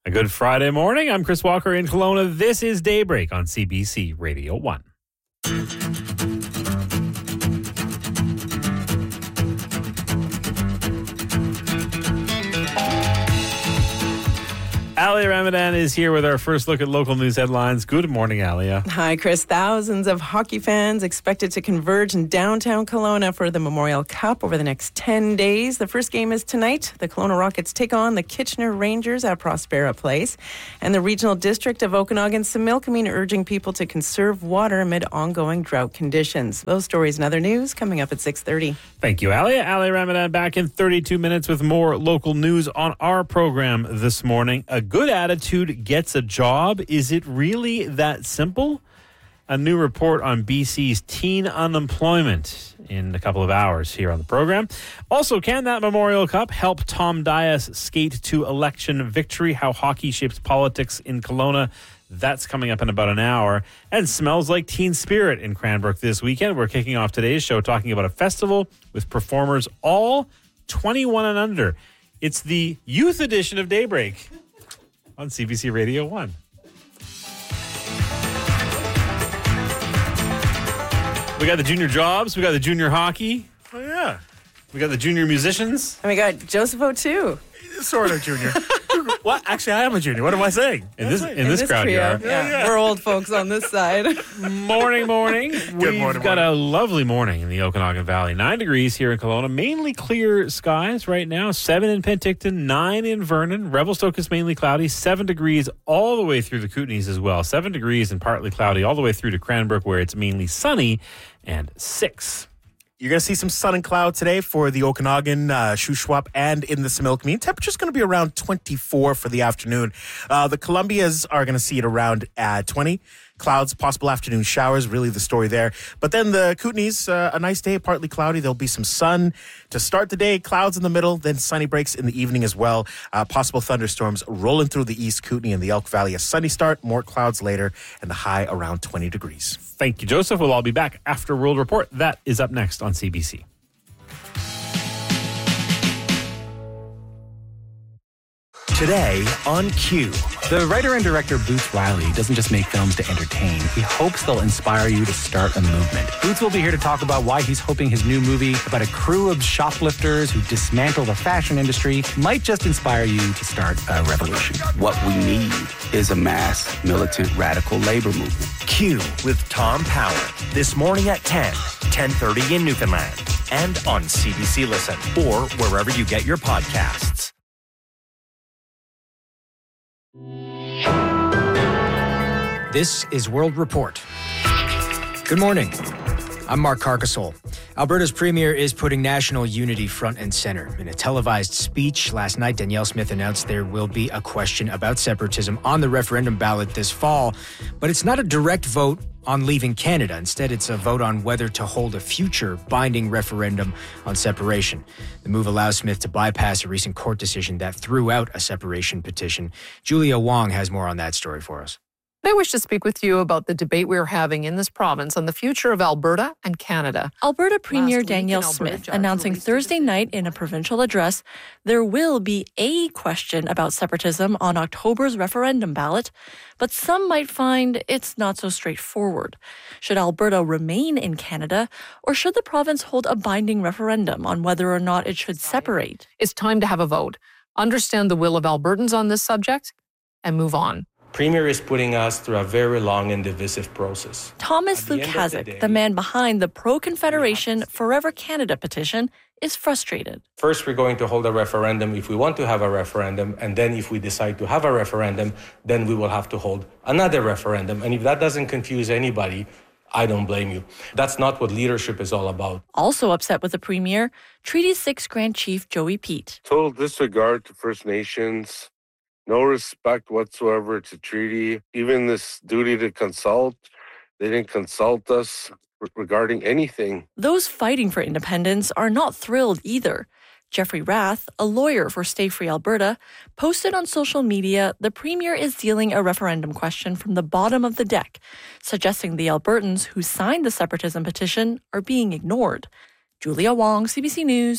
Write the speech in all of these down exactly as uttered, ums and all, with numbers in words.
A good Friday morning. I'm Chris Walker in Kelowna. This is Daybreak on C B C Radio one. Alia Ramadan is here with our first look at local news headlines. Good morning, Alia. Hi, Chris. Thousands of hockey fans expected to converge in downtown Kelowna for the Memorial Cup over the next ten days. The first game is tonight. The Kelowna Rockets take on the Kitchener Rangers at Prospera Place. And the Regional District of Okanagan Similkameen urging people to conserve water amid ongoing drought conditions. Those stories and other news coming up at six thirty. Thank you, Alia. Alia Ramadan back in thirty-two minutes with more local news on our program this morning. A good attitude gets a job. Is it really that simple? A new report on B C's teen unemployment in a couple of hours here on the program. Also, can that Memorial Cup help Tom Dias skate to election victory? How hockey shapes politics in Kelowna. That's coming up in about an hour. And smells like teen spirit in Cranbrook this weekend. We're kicking off today's show talking about a festival with performers all twenty-one and under. It's the youth edition of Daybreak on C B C Radio one. We got the junior jobs. We got the junior hockey. Oh, yeah. We got the junior musicians. And we got Joseph O'Toole. Sort of junior. What? Actually, I am a junior. What am I saying? In this, in In this, this crowd, you trio. are. Yeah, Yeah, yeah. We're old folks on this side. Morning, morning. We've morning, got morning. a lovely morning in the Okanagan Valley. Nine degrees here in Kelowna. Mainly clear skies right now. Seven in Penticton, nine in Vernon. Revelstoke is mainly cloudy. Seven degrees all the way through the Kootenays as well. Seven degrees and partly cloudy all the way through to Cranbrook, where it's mainly sunny, and six. You're going to see some sun and cloud today for the Okanagan, uh, Shuswap, and in the Similkameen. Temperature's going to be around twenty-four for the afternoon. Uh, the Columbias are going to see it around uh, twenty. Clouds, possible afternoon showers, really the story there. But then the Kootenays, uh, a nice day, partly cloudy. There'll be some sun to start the day, clouds in the middle, then sunny breaks in the evening as well. Uh, possible thunderstorms rolling through the East Kootenay and the Elk Valley. A sunny start, more clouds later, and the high around twenty degrees. Thank you, Joseph. We'll all be back after World Report. That is up next on C B C. Today on Q. The writer and director Boots Riley doesn't just make films to entertain. He hopes they'll inspire you to start a movement. Boots will be here to talk about why he's hoping his new movie about a crew of shoplifters who dismantle the fashion industry might just inspire you to start a revolution. What we need is a mass militant radical labor movement. Q with Tom Power. This morning at ten, ten thirty in Newfoundland. And on C B C Listen or wherever you get your podcasts. This is World Report. Good morning. I'm Mark Carcassole. Alberta's premier is putting national unity front and center. In a televised speech last night, Danielle Smith announced there will be a question about separatism on the referendum ballot this fall, but it's not a direct vote on leaving Canada. Instead, it's a vote on whether to hold a future binding referendum on separation. The move allows Smith to bypass a recent court decision that threw out a separation petition. Julia Wong has more on that story for us. I wish to speak with you about the debate we're having in this province on the future of Alberta and Canada. Alberta Premier Last week Danielle in Alberta, Smith judge announcing released Thursday a- night in a provincial address there will be a question about separatism on October's referendum ballot, but some might find it's not so straightforward. Should Alberta remain in Canada, or should the province hold a binding referendum on whether or not it should separate? It's time to have a vote, understand the will of Albertans on this subject, and move on. Premier is putting us through a very long and divisive process. Thomas At the end of the Lukaszuk, day, the man behind the pro-Confederation Forever Canada petition, is frustrated. First, we're going to hold a referendum if we want to have a referendum, and then if we decide to have a referendum, then we will have to hold another referendum. And if that doesn't confuse anybody, I don't blame you. That's not what leadership is all about. Also upset with the Premier, Treaty six Grand Chief Joey Pete. Total disregard to First Nations, no respect whatsoever to treaty, even this duty to consult. They didn't consult us regarding anything. Those fighting for independence are not thrilled either. Jeffrey Rath, a lawyer for Stay Free Alberta, posted on social media the Premier is dealing a referendum question from the bottom of the deck, suggesting the Albertans who signed the separatism petition are being ignored. Julia Wong, C B C News,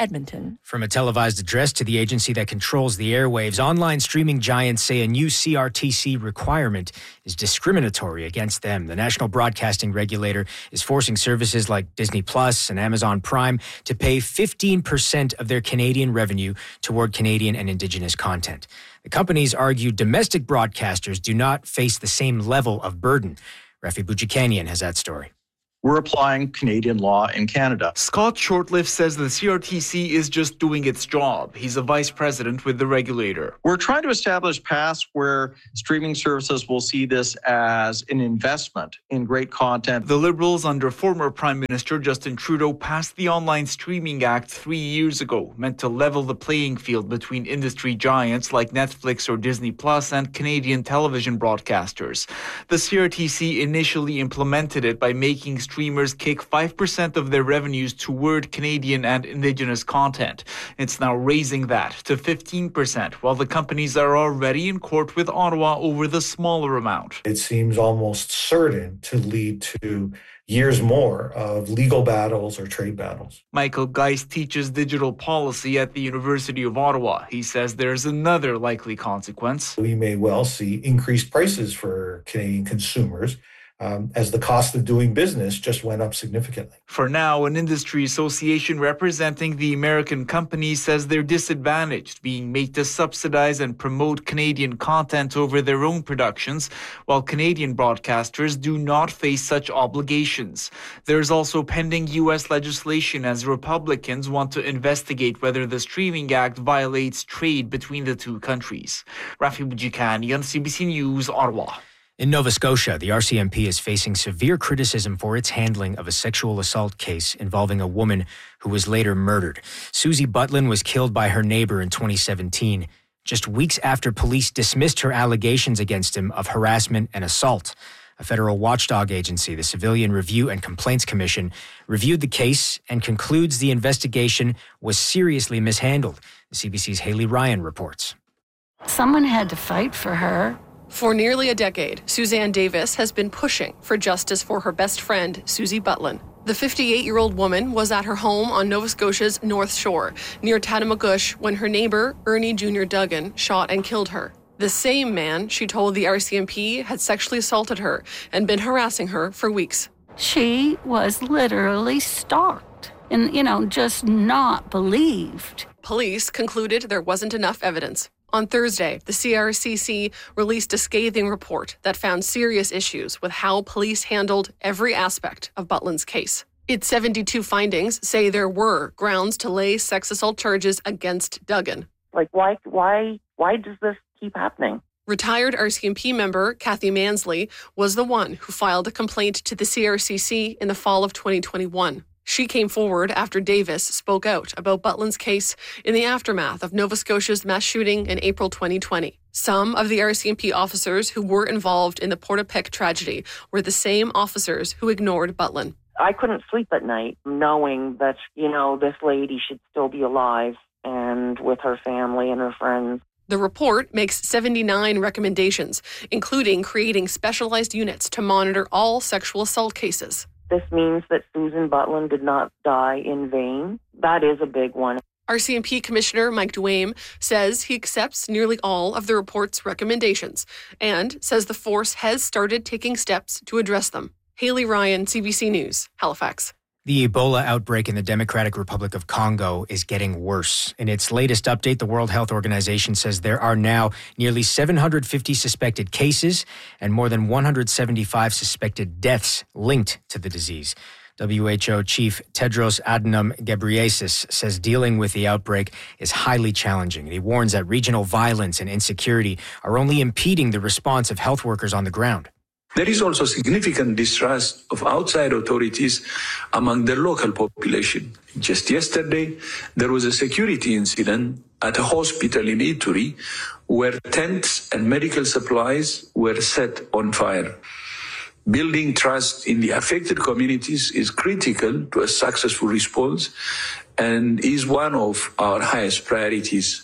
Edmonton. From a televised address to the agency that controls the airwaves, online streaming giants say a new C R T C requirement is discriminatory against them. The National Broadcasting Regulator is forcing services like Disney Plus and Amazon Prime to pay fifteen percent of their Canadian revenue toward Canadian and Indigenous content. The companies argue domestic broadcasters do not face the same level of burden. Rafi Bujikanian has that story. We're applying Canadian law in Canada. Scott Shortlift says the C R T C is just doing its job. He's a vice president with the regulator. We're trying to establish paths where streaming services will see this as an investment in great content. The Liberals under former Prime Minister Justin Trudeau passed the Online Streaming Act three years ago, meant to level the playing field between industry giants like Netflix or Disney Plus and Canadian television broadcasters. The C R T C initially implemented it by making streamers kick five percent of their revenues toward Canadian and Indigenous content. It's now raising that to fifteen percent, while the companies are already in court with Ottawa over the smaller amount. It seems almost certain to lead to years more of legal battles or trade battles. Michael Geist teaches digital policy at the University of Ottawa. He says there's another likely consequence. We may well see increased prices for Canadian consumers Um, as the cost of doing business just went up significantly. For now, an industry association representing the American companies says they're disadvantaged, being made to subsidize and promote Canadian content over their own productions, while Canadian broadcasters do not face such obligations. There's also pending U S legislation as Republicans want to investigate whether the Streaming Act violates trade between the two countries. Rafi Bujikani on C B C News, Ottawa. In Nova Scotia, the R C M P is facing severe criticism for its handling of a sexual assault case involving a woman who was later murdered. Susie Butlin was killed by her neighbor in twenty seventeen, just weeks after police dismissed her allegations against him of harassment and assault. A federal watchdog agency, the Civilian Review and Complaints Commission, reviewed the case and concludes the investigation was seriously mishandled. The C B C's Haley Ryan reports. Someone had to fight for her. For nearly a decade, Suzanne Davis has been pushing for justice for her best friend, Susie Butlin. The fifty-eight-year-old woman was at her home on Nova Scotia's North Shore, near Tatamagouche, when her neighbor, Ernie Junior Duggan, shot and killed her. The same man, she told the R C M P, had sexually assaulted her and been harassing her for weeks. She was literally stalked and, you know, just not believed. Police concluded there wasn't enough evidence. On Thursday, the C R C C released a scathing report that found serious issues with how police handled every aspect of Butlin's case. Its seventy-two findings say there were grounds to lay sex assault charges against Duggan. Like, why, why, why does this keep happening? Retired R C M P member Kathy Mansley was the one who filed a complaint to the C R C C in the fall of twenty twenty-one. She came forward after Davis spoke out about Butlin's case in the aftermath of Nova Scotia's mass shooting in April twenty twenty. Some of the R C M P officers who were involved in the Portapique tragedy were the same officers who ignored Butlin. I couldn't sleep at night knowing that, you know, this lady should still be alive and with her family and her friends. The report makes seventy-nine recommendations, including creating specialized units to monitor all sexual assault cases. This means that Susan Butlin did not die in vain. That is a big one. R C M P Commissioner Mike Duame says he accepts nearly all of the report's recommendations and says the force has started taking steps to address them. Haley Ryan, C B C News, Halifax. The Ebola outbreak in the Democratic Republic of Congo is getting worse. In its latest update, the World Health Organization says there are now nearly seven hundred fifty suspected cases and more than one hundred seventy-five suspected deaths linked to the disease. W H O Chief Tedros Adhanom Ghebreyesus says dealing with the outbreak is highly challenging. He warns that regional violence and insecurity are only impeding the response of health workers on the ground. There is also significant distrust of outside authorities among the local population. Just yesterday, there was a security incident at a hospital in Ituri where tents and medical supplies were set on fire. Building trust in the affected communities is critical to a successful response and is one of our highest priorities.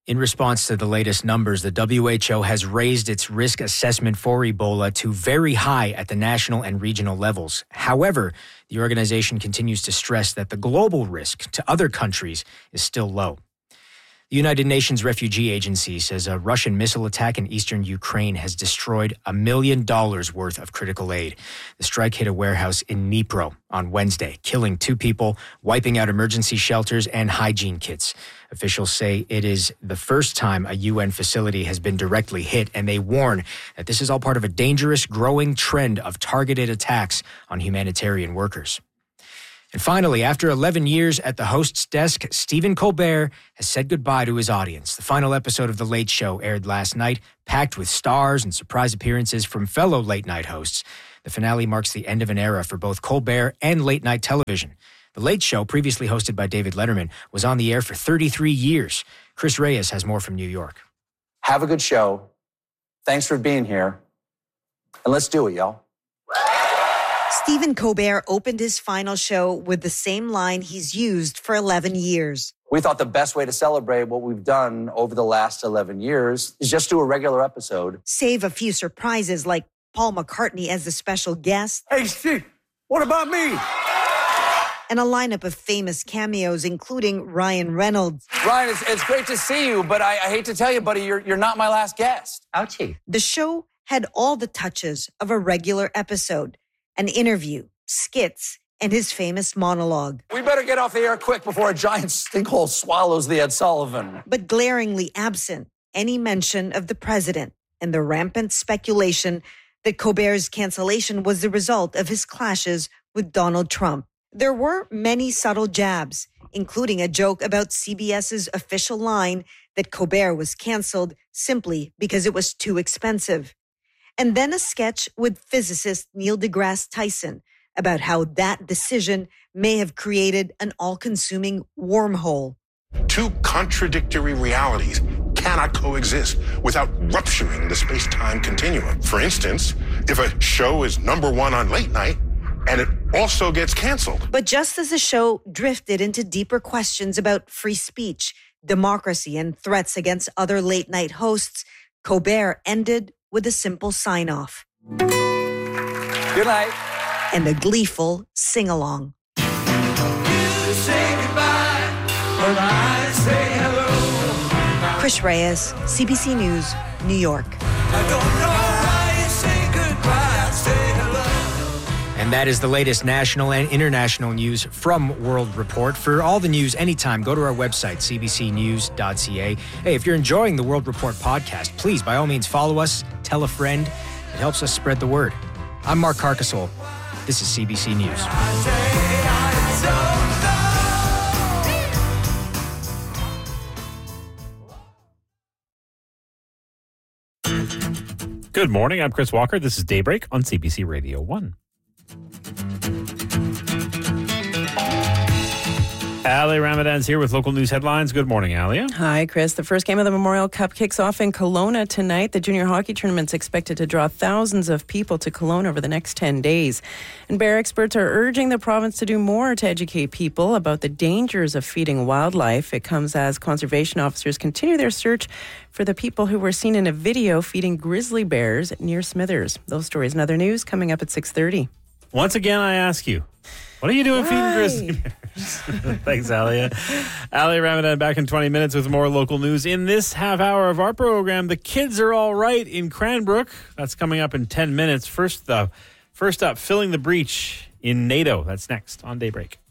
In response to the latest numbers, the W H O has raised its risk assessment for Ebola to very high at the national and regional levels. However, the organization continues to stress that the global risk to other countries is still low. The United Nations Refugee Agency says a Russian missile attack in eastern Ukraine has destroyed a million dollars worth of critical aid. The strike hit a warehouse in Dnipro on Wednesday, killing two people, wiping out emergency shelters and hygiene kits. Officials say it is the first time a U N facility has been directly hit, and they warn that this is all part of a dangerous, growing trend of targeted attacks on humanitarian workers. And finally, after eleven years at the host's desk, Stephen Colbert has said goodbye to his audience. The final episode of The Late Show aired last night, packed with stars and surprise appearances from fellow late-night hosts. The finale marks the end of an era for both Colbert and late-night television. The Late Show, previously hosted by David Letterman, was on the air for thirty-three years. Chris Reyes has more from New York. Have a good show. Thanks for being here. And let's do it, y'all. Stephen Colbert opened his final show with the same line he's used for eleven years. We thought the best way to celebrate what we've done over the last eleven years is just do a regular episode. Save a few surprises like Paul McCartney as the special guest. Hey, Steve, what about me? And a lineup of famous cameos, including Ryan Reynolds. Ryan, it's, it's great to see you, but I, I hate to tell you, buddy, you're, you're not my last guest. Ouchie. The show had all the touches of a regular episode. An interview, skits, and his famous monologue. We better get off the air quick before a giant stinkhole swallows the Ed Sullivan. But glaringly absent any mention of the president and the rampant speculation that Colbert's cancellation was the result of his clashes with Donald Trump. There were many subtle jabs, including a joke about CBS's official line that Colbert was canceled simply because it was too expensive. And then a sketch with physicist Neil deGrasse Tyson about how that decision may have created an all-consuming wormhole. Two contradictory realities cannot coexist without rupturing the space-time continuum. For instance, if a show is number one on late night and it also gets canceled. But just as the show drifted into deeper questions about free speech, democracy, and threats against other late-night hosts, Colbert ended with a simple sign-off. Good night. And a gleeful sing-along. You say goodbye when I say hello. Chris Reyes, C B C News, New York. I don't know why you say goodbye, I say hello. And that is the latest national and international news from World Report. For all the news anytime, go to our website, c b c news dot c a. Hey, if you're enjoying the World Report podcast, please, by all means, follow us, tell a friend. It helps us spread the word. I'm Mark Carcasole. This is C B C News. Good morning. I'm Chris Walker. This is Daybreak on C B C Radio one. Ali Ramadan's here with local news headlines. Good morning, Alia. Hi, Chris. The first game of the Memorial Cup kicks off in Kelowna tonight. The junior hockey tournament's expected to draw thousands of people to Kelowna over the next ten days. And bear experts are urging the province to do more to educate people about the dangers of feeding wildlife. It comes as conservation officers continue their search for the people who were seen in a video feeding grizzly bears near Smithers. Those stories and other news coming up at six thirty. Once again, I ask you, what are you doing feeding grizzly bears? Thanks, Alia. Ali Ramadan back in twenty minutes with more local news. In this half hour of our program, the kids are all right in Cranbrook. That's coming up in ten minutes. First, uh, first up, filling the breach in NATO. That's next on Daybreak.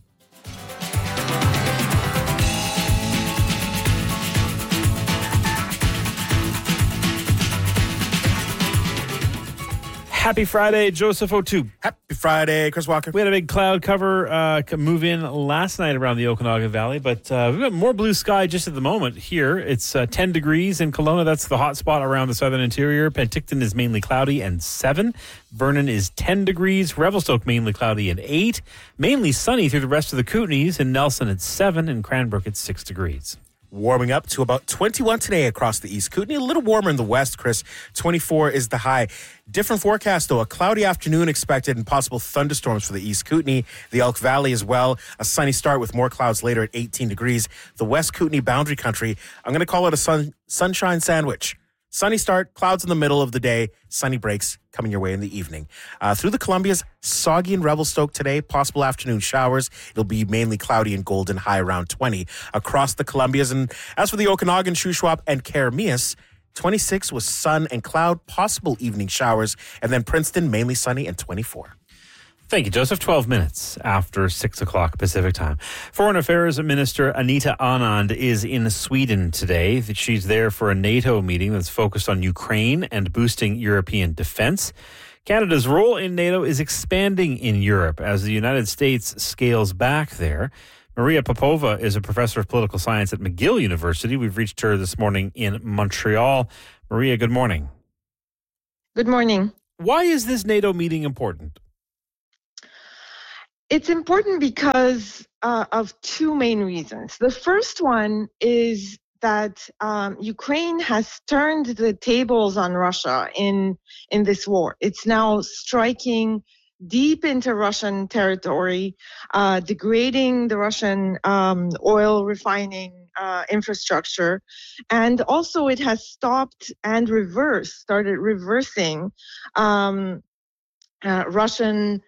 Happy Friday, Joseph O'Toole. Happy Friday, Chris Walker. We had a big cloud cover uh, move in last night around the Okanagan Valley, but uh, we've got more blue sky just at the moment here. It's uh, ten degrees in Kelowna. That's the hot spot around the southern interior. Penticton is mainly cloudy and seven. Vernon is ten degrees. Revelstoke mainly cloudy and eight. Mainly sunny through the rest of the Kootenays. In Nelson, it's seven. In Cranbrook, it's six degrees. Warming up to about twenty-one today across the East Kootenay. A little warmer in the west, Chris. twenty-four is the high. Different forecast, though. A cloudy afternoon expected and possible thunderstorms for the East Kootenay. The Elk Valley as well. A sunny start with more clouds later at eighteen degrees. The West Kootenay boundary country, I'm going to call it a sun, sunshine sandwich. Sunny start, clouds in the middle of the day, sunny breaks coming your way in the evening. Uh, through the Columbias, soggy and Revelstoke today, possible afternoon showers. It'll be mainly cloudy and golden, high around twenty. Across the Columbias, and as for the Okanagan, Shuswap, and Karamias, twenty-six with sun and cloud, possible evening showers, and then Princeton, mainly sunny, and twenty-four. Thank you, Joseph. twelve minutes after six o'clock Pacific time. Foreign Affairs Minister Anita Anand is in Sweden today. She's there for a NATO meeting that's focused on Ukraine and boosting European defense. Canada's role in NATO is expanding in Europe as the United States scales back there. Maria Popova is a professor of political science at McGill University. We've reached her this morning in Montreal. Maria, good morning. Good morning. Why is this NATO meeting important? It's important because uh, of two main reasons. The first one is that um, Ukraine has turned the tables on Russia in in this war. It's now striking deep into Russian territory, uh, degrading the Russian um, oil refining uh, infrastructure, and also it has stopped and reversed, started reversing um, uh, Russian.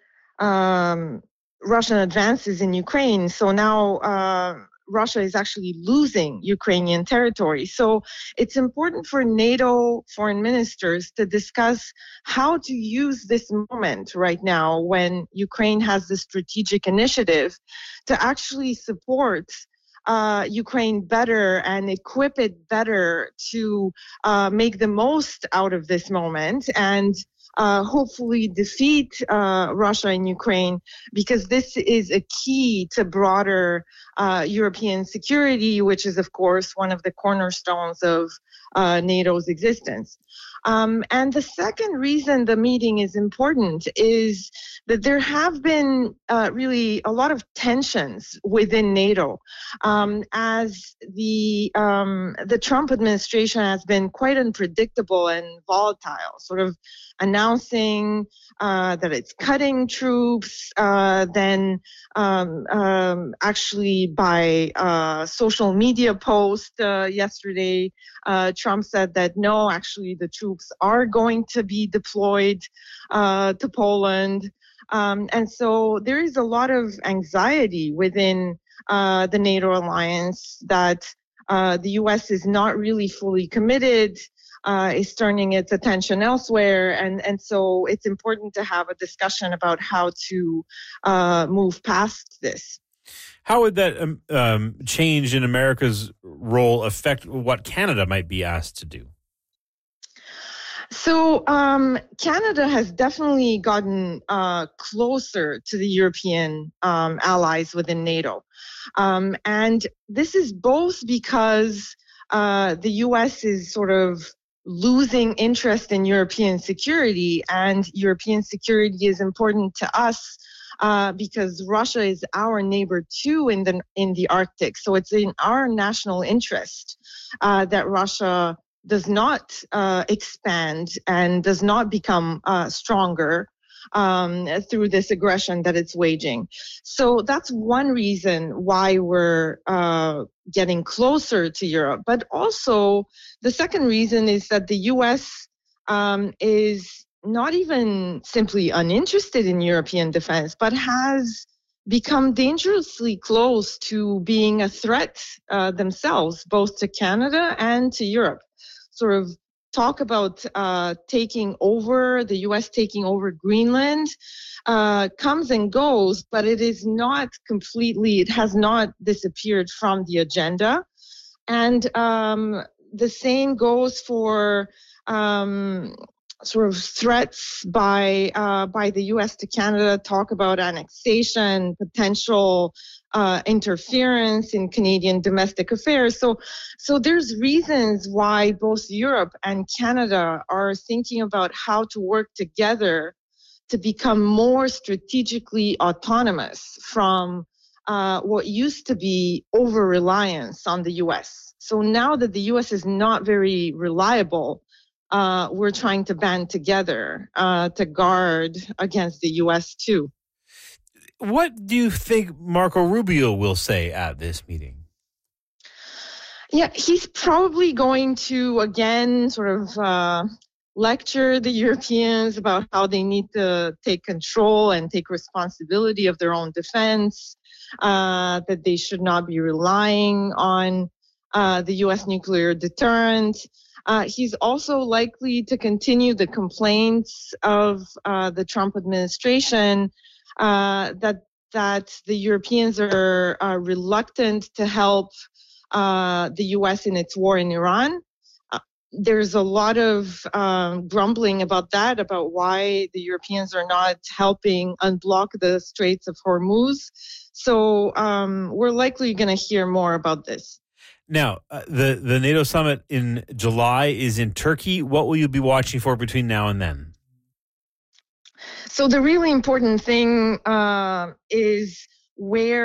Um, Russian advances in Ukraine. So now uh, Russia is actually losing Ukrainian territory. So it's important for NATO foreign ministers to discuss how to use this moment right now when Ukraine has this strategic initiative to actually support Uh, Ukraine better and equip it better to uh, make the most out of this moment and uh, hopefully defeat uh, Russia and Ukraine, because this is a key to broader uh, European security, which is, of course, one of the cornerstones of uh, NATO's existence. Um, and the second reason the meeting is important is that there have been uh, really a lot of tensions within NATO, um, as the um, the Trump administration has been quite unpredictable and volatile, sort of announcing uh, that it's cutting troops, uh, then um, um, actually by uh, social media post uh, yesterday, uh, Trump said that no, actually the troops are going to be deployed uh, to Poland. Um, and so there is a lot of anxiety within uh, the NATO alliance that uh, the U S is not really fully committed, uh, is turning its attention elsewhere. And, and so it's important to have a discussion about how to uh, move past this. How would that um, um, change in America's role affect what Canada might be asked to do? So um, Canada has definitely gotten uh, closer to the European um, allies within NATO. Um, and this is both because uh, the U S is sort of losing interest in European security, and European security is important to us uh, because Russia is our neighbor too in the in the Arctic. So it's in our national interest uh, that Russia does not uh, expand and does not become uh, stronger um, through this aggression that it's waging. So that's one reason why we're uh, getting closer to Europe. But also the second reason is that the U S um, is not even simply uninterested in European defense, but has become dangerously close to being a threat uh, themselves, both to Canada and to Europe. Sort of talk about uh, taking over, the U S taking over Greenland uh, comes and goes, but it is not completely, it has not disappeared from the agenda. And um, the same goes for um, sort of threats by uh, by the U S to Canada, talk about annexation, potential uh, interference in Canadian domestic affairs. So, so there's reasons why both Europe and Canada are thinking about how to work together to become more strategically autonomous from uh, what used to be over-reliance on the U S. So now that the U S is not very reliable, uh, we're trying to band together uh, to guard against the U S too. What do you think Marco Rubio will say at this meeting? Yeah, he's probably going to, again, sort of uh, lecture the Europeans about how they need to take control and take responsibility of their own defense, uh, that they should not be relying on uh, the U S nuclear deterrent. Uh, he's also likely to continue the complaints of uh, the Trump administration uh, that that the Europeans are, are reluctant to help uh, the U S in its war in Iran. Uh, there's a lot of um, grumbling about that, about why the Europeans are not helping unblock the Straits of Hormuz. So um, we're likely going to hear more about this. Now, uh, the, the NATO summit in July is in Turkey. What will you be watching for between now and then? So the really important thing uh, is where